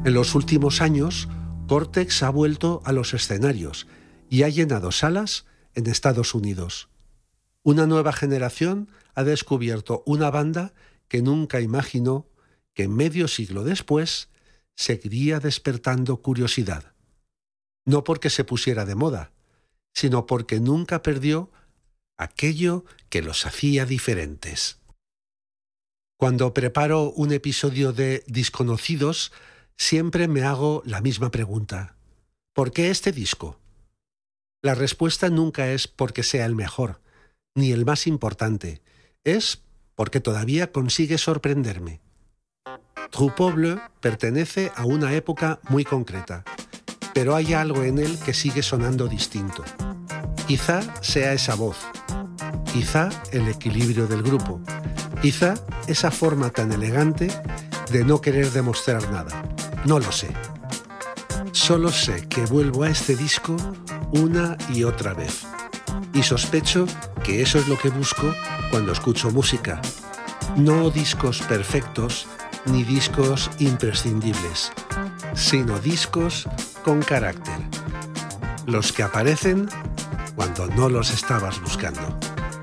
En los últimos años, Cortex ha vuelto a los escenarios y ha llenado salas en Estados Unidos. Una nueva generación ha descubierto una banda que nunca imaginó que medio siglo después seguiría despertando curiosidad. No porque se pusiera de moda, sino porque nunca perdió aquello que los hacía diferentes. Cuando preparo un episodio de Disconocidos, siempre me hago la misma pregunta. ¿Por qué este disco? La respuesta nunca es porque sea el mejor, ni el más importante. Es porque todavía consigue sorprenderme. Troupeau Bleu pertenece a una época muy concreta, pero hay algo en él que sigue sonando distinto. Quizá sea esa voz, quizá el equilibrio del grupo, quizá esa forma tan elegante de no querer demostrar nada. No lo sé. Solo sé que vuelvo a este disco una y otra vez. Y sospecho que eso es lo que busco cuando escucho música. No discos perfectos ni discos imprescindibles, sino discos con carácter. Los que aparecen cuando no los estabas buscando.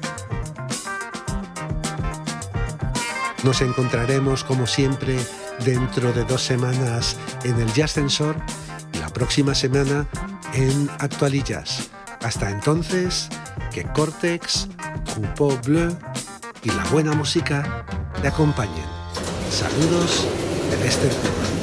Nos encontraremos, como siempre, dentro de 2 semanas en el Jazz Sensor y la próxima semana en Actualillas. Hasta entonces, que Cortex, Troupeau Bleu y la buena música te acompañen. Saludos de Lester Cuba.